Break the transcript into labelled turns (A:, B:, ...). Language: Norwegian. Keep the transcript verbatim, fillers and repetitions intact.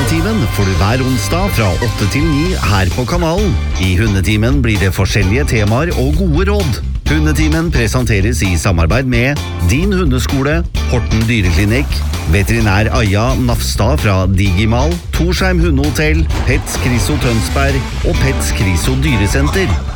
A: Hundetimen får du hver onsdag fra åtte til ni her på kanalen. I Hundetimen blir det forskjellige temaer og gode råd. Hundetimen presenteres i samarbeid med Din Hundeskole, Horten Dyreklinikk, veterinær Aja Nafstad fra Digimal, Torsheim Hundehotell, Pets Kriso Tønsberg og Pets Kriso Dyresenter.